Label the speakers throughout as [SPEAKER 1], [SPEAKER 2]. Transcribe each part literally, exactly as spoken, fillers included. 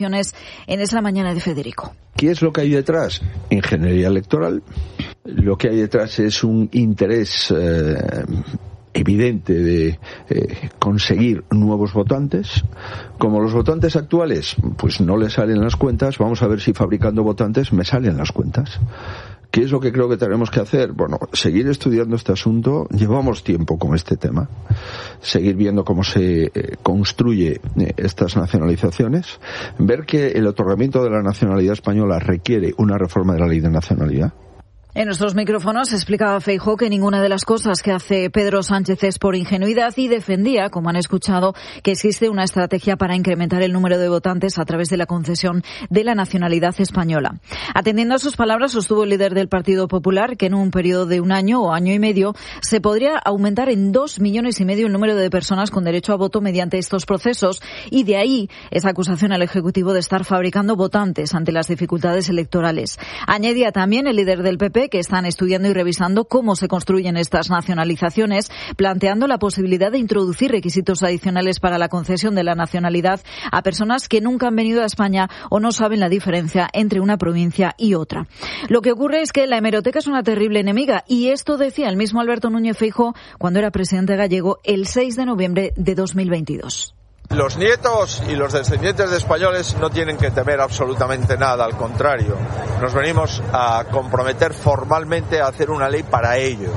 [SPEAKER 1] En esa mañana de Federico.
[SPEAKER 2] ¿Qué es lo que hay detrás? Ingeniería electoral. Lo que hay detrás es un interés eh, evidente de eh, conseguir nuevos votantes. Como los votantes actuales pues no les salen las cuentas, vamos a ver si fabricando votantes me salen las cuentas. ¿Qué es lo que creo que tenemos que hacer? Bueno, seguir estudiando este asunto. Llevamos tiempo con este tema. Seguir viendo cómo se eh, construye eh, estas nacionalizaciones. Ver que el otorgamiento de la nacionalidad española requiere una reforma de la ley de nacionalidad.
[SPEAKER 1] En nuestros micrófonos explicaba Feijóo que ninguna de las cosas que hace Pedro Sánchez es por ingenuidad y defendía, como han escuchado, que existe una estrategia para incrementar el número de votantes a través de la concesión de la nacionalidad española. Atendiendo a sus palabras, sostuvo el líder del Partido Popular que en un periodo de un año o año y medio se podría aumentar en dos millones y medio el número de personas con derecho a voto mediante estos procesos y de ahí esa acusación al Ejecutivo de estar fabricando votantes ante las dificultades electorales. Añadía también el líder del P P que están estudiando y revisando cómo se construyen estas nacionalizaciones, planteando la posibilidad de introducir requisitos adicionales para la concesión de la nacionalidad a personas que nunca han venido a España o no saben la diferencia entre una provincia y otra. Lo que ocurre es que la hemeroteca es una terrible enemiga y esto decía el mismo Alberto Núñez Feijóo cuando era presidente gallego el seis de noviembre de dos mil veintidós.
[SPEAKER 3] Los nietos y los descendientes de españoles no tienen que temer absolutamente nada, al contrario. Nos venimos a comprometer formalmente a hacer una ley para ellos,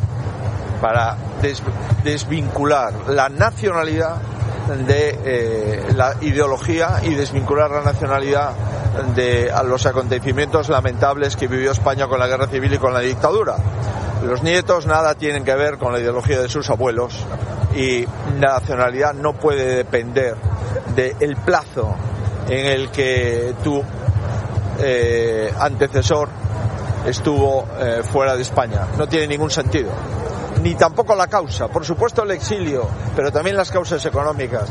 [SPEAKER 3] para des- desvincular la nacionalidad de eh, la ideología y desvincular la nacionalidad de a los acontecimientos lamentables que vivió España con la guerra civil y con la dictadura. Los nietos nada tienen que ver con la ideología de sus abuelos y la nacionalidad no puede depender del plazo en el que tu eh, antecesor estuvo eh, fuera de España. No tiene ningún sentido. Ni tampoco la causa. Por supuesto el exilio, pero también las causas económicas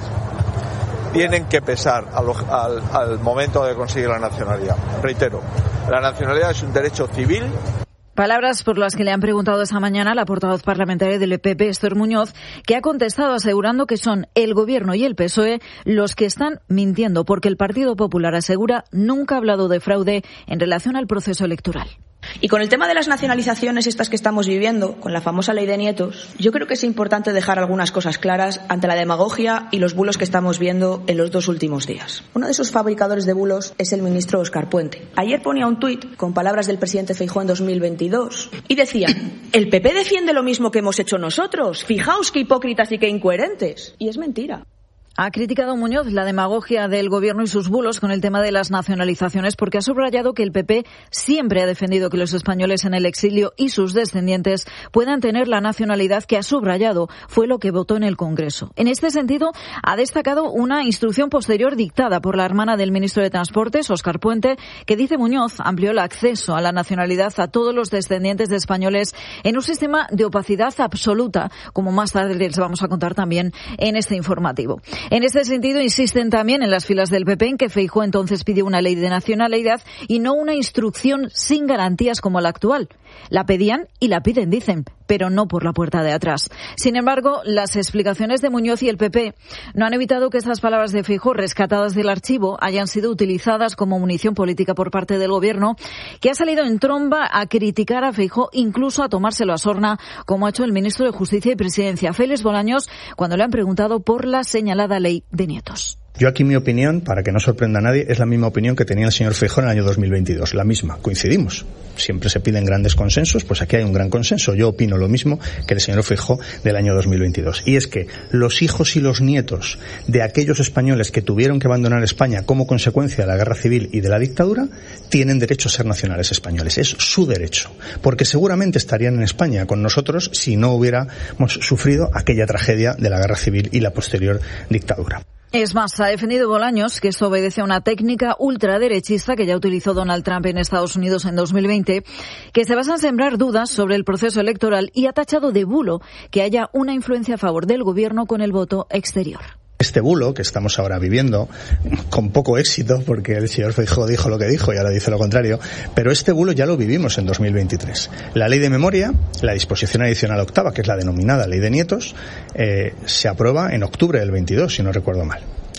[SPEAKER 3] tienen que pesar a lo, al, al momento de conseguir la nacionalidad. Reitero, la nacionalidad es un derecho civil.
[SPEAKER 1] Palabras por las que le han preguntado esta mañana a la portavoz parlamentaria del P P, Esther Muñoz, que ha contestado asegurando que son el Gobierno y el P S O E los que están mintiendo, porque el Partido Popular asegura nunca ha hablado de fraude en relación al proceso electoral.
[SPEAKER 4] Y con el tema de las nacionalizaciones estas que estamos viviendo, con la famosa ley de nietos, yo creo que es importante dejar algunas cosas claras ante la demagogia y los bulos que estamos viendo en los dos últimos días. Uno de esos fabricadores de bulos es el ministro Óscar Puente. Ayer ponía un tuit con palabras del presidente Feijóo en dos mil veintidós y decía: el P P defiende lo mismo que hemos hecho nosotros. Fijaos qué hipócritas y qué incoherentes. Y es mentira.
[SPEAKER 1] Ha criticado Muñoz la demagogia del Gobierno y sus bulos con el tema de las nacionalizaciones porque ha subrayado que el P P siempre ha defendido que los españoles en el exilio y sus descendientes puedan tener la nacionalidad que ha subrayado fue lo que votó en el Congreso. En este sentido, ha destacado una instrucción posterior dictada por la hermana del ministro de Transportes, Óscar Puente, que dice Muñoz amplió el acceso a la nacionalidad a todos los descendientes de españoles en un sistema de opacidad absoluta, como más tarde les vamos a contar también en este informativo. En este sentido, insisten también en las filas del P P en que Feijóo entonces pidió una ley de nacionalidad y no una instrucción sin garantías como la actual. La pedían y la piden, dicen, pero no por la puerta de atrás. Sin embargo, las explicaciones de Muñoz y el P P no han evitado que estas palabras de Feijóo, rescatadas del archivo, hayan sido utilizadas como munición política por parte del Gobierno, que ha salido en tromba a criticar a Feijóo, incluso a tomárselo a sorna, como ha hecho el ministro de Justicia y Presidencia, Félix Bolaños, cuando le han preguntado por la señalada ley de nietos.
[SPEAKER 5] Yo aquí mi opinión, para que no sorprenda a nadie, es la misma opinión que tenía el señor Feijóo en el año dos mil veintidós, la misma, coincidimos. Siempre se piden grandes consensos, pues aquí hay un gran consenso. Yo opino lo mismo que el señor Feijóo del año dos mil veintidós. Y es que los hijos y los nietos de aquellos españoles que tuvieron que abandonar España como consecuencia de la guerra civil y de la dictadura, tienen derecho a ser nacionales españoles. Es su derecho. Porque seguramente estarían en España con nosotros si no hubiéramos sufrido aquella tragedia de la guerra civil y la posterior dictadura.
[SPEAKER 1] Es más, ha defendido Bolaños que esto obedece a una técnica ultraderechista que ya utilizó Donald Trump en Estados Unidos en dos mil veinte, que se basa en sembrar dudas sobre el proceso electoral y ha tachado de bulo que haya una influencia a favor del Gobierno con el voto exterior.
[SPEAKER 5] Este bulo que estamos ahora viviendo, con poco éxito, porque el señor Feijóo dijo lo que dijo y ahora dice lo contrario, pero este bulo ya lo vivimos en dos mil veintitrés. La ley de memoria, la disposición adicional octava, que es la denominada ley de nietos, eh, se aprueba en octubre del veintidós, si no recuerdo mal.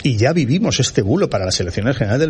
[SPEAKER 5] Y ya vivimos este bulo para las elecciones generales del